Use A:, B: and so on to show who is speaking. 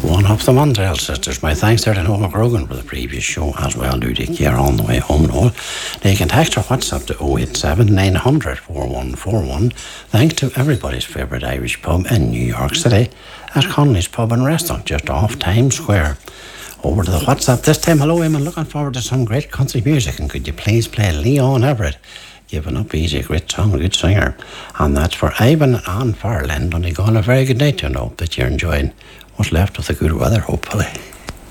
A: One of the Montreal sisters. My thanks there to Noel McGrogan for the previous show as well. Do take care on the way home, Noel. They can text or WhatsApp to 087 900 4141. Thanks to everybody's favourite Irish pub in New York City at Connolly's Pub and Restaurant just off Times Square. Over to the WhatsApp this time. Hello, Eamon. Looking forward to some great country music. And could you please play Leon Everett? Giving Up Easy, a great song, a good singer. And that's for Ivan and Farland. And you're going a very good night to know that you're enjoying what's left of the good weather, hopefully.